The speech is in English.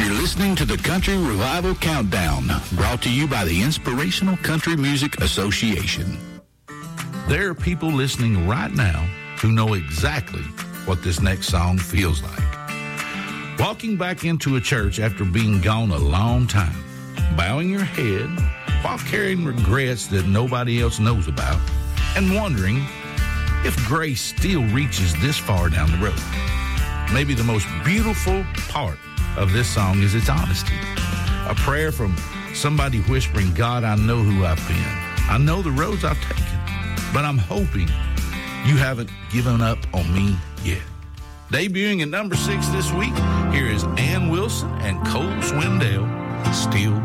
You're listening to the Country Revival Countdown, brought to you by the Inspirational Country Music Association. There are people listening right now who know exactly what this next song feels like. Walking back into a church after being gone a long time, bowing your head while carrying regrets that nobody else knows about, and wondering if grace still reaches this far down the road. Maybe the most beautiful part of this song is its honesty. A prayer from somebody whispering, God, I know who I've been. I know the roads I've taken, but I'm hoping you haven't given up on me yet. Debuting at number 6 this week, here is Ann Wilson and Cole Swindell, Still